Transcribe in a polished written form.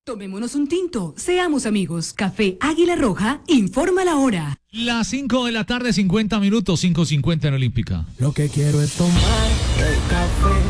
Tomémonos un tinto, seamos amigos. Café Águila Roja, informa la hora. Las 5 de la tarde, 50 minutos, 5:50 en Olímpica. Lo que quiero es tomar el café.